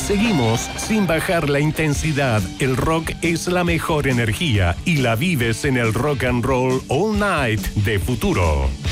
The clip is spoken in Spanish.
seguimos sin bajar la intensidad. El rock es la mejor energía y la vives en el Rock and Roll All Night de Futuro.